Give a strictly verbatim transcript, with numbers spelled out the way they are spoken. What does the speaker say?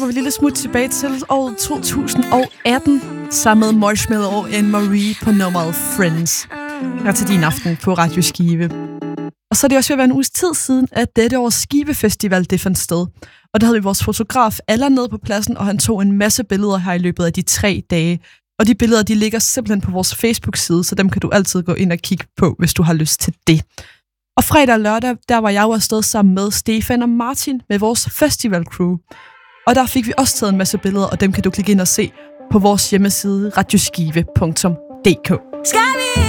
hopper vi lille smut tilbage til året to tusind atten, sammen med Marshmello og Anne-Marie på nummeret Friends. Her til din aften på Radio Skive. Og så er det også ved at være en uges tid siden, at dette års Skive Festival det fandt sted. Og der havde vi vores fotograf Allan nede på pladsen, og han tog en masse billeder her i løbet af de tre dage. Og de billeder, de ligger simpelthen på vores Facebook-side, så dem kan du altid gå ind og kigge på, hvis du har lyst til det. Og fredag og lørdag, der var jeg jo afsted sammen med Stefan og Martin med vores festival-crew. Og der fik vi også taget en masse billeder, og dem kan du klikke ind og se på vores hjemmeside radioskive punktum d k. Skal vi?